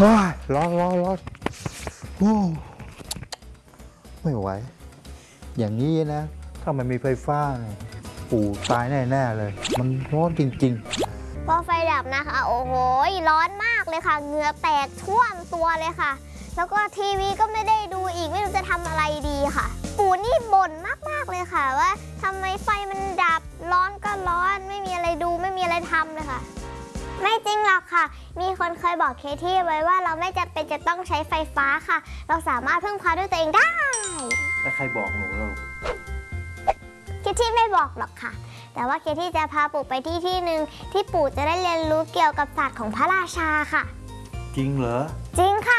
ร้อนโอ้ไม่ไหวอย่างนี้นะถ้ามันมีไฟฟ้าปู่ตายแน่ๆเลยมันร้อนจริงพอไฟดับนะคะโอ้โหร้อนมากเลยค่ะเหงื่อแตกท่วมตัวเลยค่ะแล้วก็ทีวีก็ไม่ได้ดูอีกไม่รู้จะทำอะไรดีค่ะปู่นี่บ่นมากๆเลยค่ะว่าทำไมไฟมันดับร้อนก็ร้อนไม่มีอะไรดูไม่มีอะไรทำเลยค่ะไม่จริงหรอกค่ะมีคนเคยบอกเคที่ไว้ว่าเราไม่จำเป็นจะต้องใช้ไฟฟ้าค่ะเราสามารถพึ่งพาด้วยตัวเองได้แล้วใครบอกหนูเราเคที่ไม่บอกหรอกค่ะแต่ว่าเคที่จะพาปู่ไปที่หนึ่งที่ปู่จะได้เรียนรู้เกี่ยวกับศาสตร์ของพระราชาค่ะจริงเหรอจริงค่ะ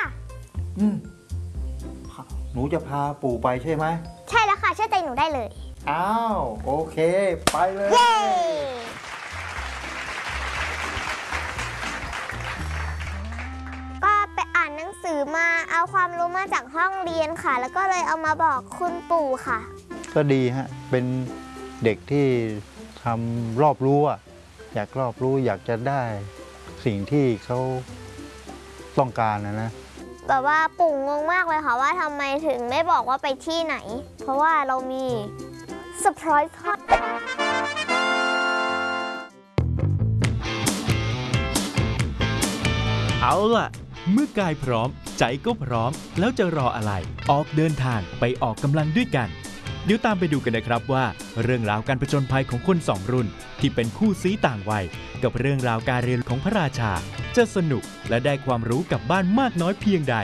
หนูจะพาปู่ไปใช่ไหมใช่แล้วค่ะเชื่อใจหนูได้เลยอ้าวโอเคไปเลยเย้ก็ไปอ่านหนังสือมาเอาความรู้มาจากห้องเรียนค่ะแล้วก็เลยเอามาบอกคุณปู่ค่ะก็ดีฮะเป็นเด็กที่ทำรอบรู้อยากรอบรู้อยากจะได้สิ่งที่เขาต้องการนะแบบว่าปู่งงมากเลยค่ะว่าทำไมถึงไม่บอกว่าไปที่ไหนเพราะว่าเรามีเซอร์ไพรส์ค่ะเอาล่ะเมื่อกายพร้อมใจก็พร้อมแล้วจะรออะไรออกเดินทางไปออกกำลังด้วยกันเดี๋ยวตามไปดูกันนะครับว่าเรื่องราวการผจญภัยของคนสองรุ่นที่เป็นคู่ซี้ต่างวัยกับเรื่องราวการเรียนของพระราชาจะสนุกและได้ความรู้กลับบ้านมากน้อยเพียงใด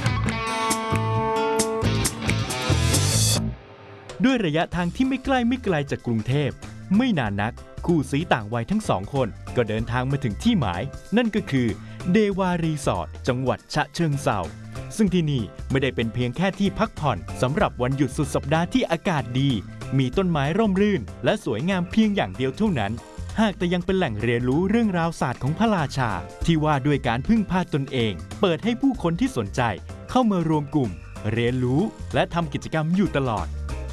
ด้วยระยะทางที่ไม่ใกล้จากกรุงเทพไม่นานนักคู่ซี้ต่างวัยทั้งสองคนก็เดินทางมาถึงที่หมายนั่นก็คือเดวารีสอร์ทจังหวัดฉะเชิงเทราซึ่งที่นี่ไม่ได้เป็นเพียงแค่ที่พักผ่อนสำหรับวันหยุดสุดสัปดาห์ที่อากาศดีมีต้นไม้ร่มรื่นและสวยงามเพียงอย่างเดียวเท่านั้นหากแต่ยังเป็นแหล่งเรียนรู้เรื่องราวศาสตร์ของพระราชาที่ว่าด้วยการพึ่งพาตนเองเปิดให้ผู้คนที่สนใจเข้ามารวมกลุ่มเรียนรู้และทำกิจกรรมอยู่ตลอด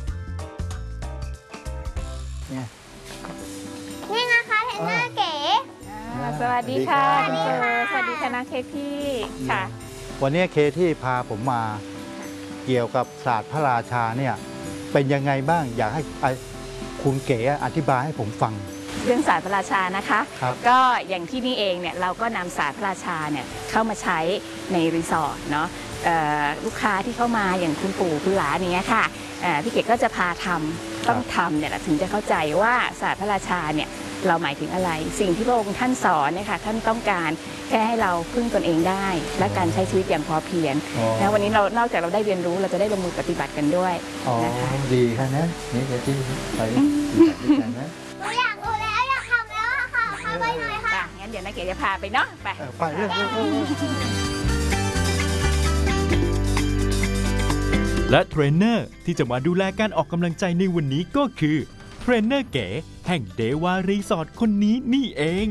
นี่นะคะเทรนเนอร์เก๋สวัสดีค่ะคุณเจอสวัสดีค่ะน้องเคที่ค่ะวันนี้เคที่พาผมมาเกี่ยวกับศาสตร์พระราชาเนี่ยเป็นยังไงบ้างอยากให้คุณเก๋อธิบายให้ผมฟังเรื่องศาสตร์พระราชานะคะก็อย่างที่นี่เองเนี่ยเราก็นำศาสตร์พระราชาเนี่ยเข้ามาใช้ในรีสอร์ทเนาะลูกค้าที่เข้ามาอย่างคุณปู่คุณหลานอย่างเงี้ยค่ะพี่เก๋ก็จะพาทำต้องทำเนี่ยถึงจะเข้าใจว่าศาสตร์พระราชาเนี่ยเราหมายถึงอะไรสิ่งที่พระองค์ท่านสอนเนี่ยค่ะท่านต้องการแค่ให้เราพึ่งตนเองได้และการใช้ชีวิตอย่างพอเพียงนะวันนี้เรานอกจากเราได้เรียนรู้เราจะได้ลงมือปฏิบัติกันด้วยนะคะดีค่ะนะนี่จะที่ไปนะอยากดูแล้วอยากทำแล้วค่ะพาไปหน่อยค่ะงั้นเดี๋ยวนักเก๋จะพาไปเนาะไปเรื่องและเทรนเนอร์ที่จะมาดูแลการออกกำลังใจในวันนี้ก็คือเทรนเนอร์เก๋แห่งเดวารีสอร์ทคนนี้นี่เอง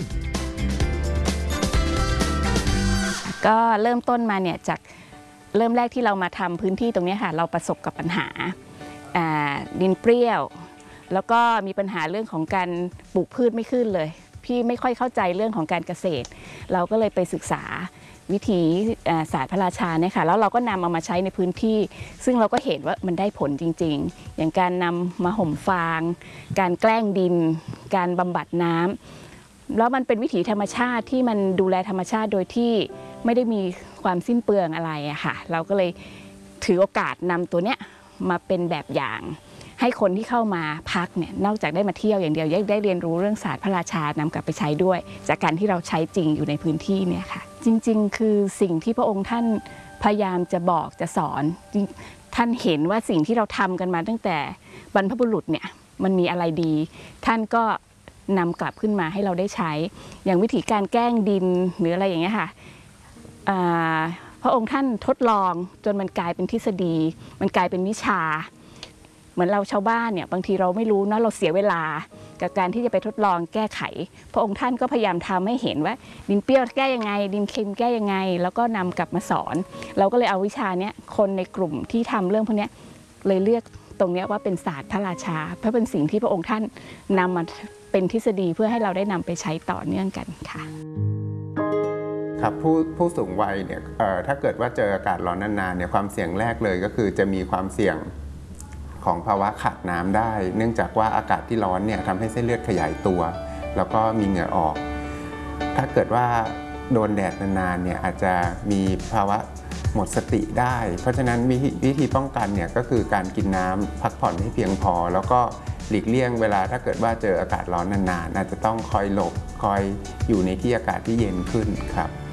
ก็เริ่มต้นมาเนี่ยจากเริ่มแรกที่เรามาทำพื้นที่ตรงนี้ค่ะเราประสบกับปัญหาดินเปรี้ยวแล้วก็มีปัญหาเรื่องของการปลูกพืชไม่ขึ้นเลยพี่ไม่ค่อยเข้าใจเรื่องของการเกษตรเราก็เลยไปศึกษาวิธีศาสตร์พระราชาเนี่ยค่ะแล้วเราก็นำเอามาใช้ในพื้นที่ซึ่งเราก็เห็นว่ามันได้ผลจริงๆอย่างการนำมาห่มฟางการแกล้งดินการบำบัดน้ำแล้วมันเป็นวิถีธรรมชาติที่มันดูแลธรรมชาติโดยที่ไม่ได้มีความสิ้นเปลืองอะไรอะค่ะเราก็เลยถือโอกาสนำตัวเนี้ยมาเป็นแบบอย่างให้คนที่เข้ามาพักเนี่ยนอกจากได้มาเที่ยวอย่างเดียวยังได้เรียนรู้เรื่องศาสตร์พระราชานำกลับไปใช้ด้วยจากการที่เราใช้จริงอยู่ในพื้นที่เนี่ยค่ะจริงๆคือสิ่งที่พระองค์ท่านพยายามจะบอกจะสอนท่านเห็นว่าสิ่งที่เราทำกันมาตั้งแต่บรรพบุรุษเนี่ยมันมีอะไรดีท่านก็นำกลับขึ้นมาให้เราได้ใช้อย่างวิธีการแกล้งดินหรืออะไรอย่างเงี้ยค่ะพระองค์ท่านทดลองจนมันกลายเป็นทฤษฎีมันกลายเป็นวิชาเหมือนเราชาวบ้านเนี่ยบางทีเราไม่รู้นะเราเสียเวลากับการที่จะไปทดลองแก้ไขพระองค์ท่านก็พยายามทำให้เห็นว่าดินเปรี้ยวแก้ยังไงดินเค็มแก้ยังไงแล้วก็นำกลับมาสอนเราก็เลยเอาวิชาเนี้ยคนในกลุ่มที่ทำเรื่องพวกนี้เลยเรียกตรงนี้ว่าเป็นศาสตร์พระราชาเพราะเป็นสิ่งที่พระองค์ท่านนำมาเป็นทฤษฎีเพื่อให้เราได้นำไปใช้ต่อเนื่องกันค่ะครับผู้สูงวัยเนี่ยถ้าเกิดว่าเจออากาศร้อนนานๆเนี่ยความเสี่ยงแรกเลยก็คือจะมีความเสี่ยงของภาวะขาดน้ำได้ เนื่องจากว่าอากาศที่ร้อนเนี่ยทำให้เส้นเลือดขยายตัวแล้วก็มีเหงื่อออก ถ้าเกิดว่าโดนแดดนานๆเนี่ยอาจจะมีภาวะหมดสติได้ เพราะฉะนั้นวิธีป้องกันเนี่ยก็คือการกินน้ำพักผ่อนให้เพียงพอแล้วก็หลีกเลี่ยงเวลาถ้าเกิดว่าเจออากาศร้อนนานๆอาจจะต้องคอยหลบคอยอยู่ในที่อากาศที่เย็นขึ้นครับ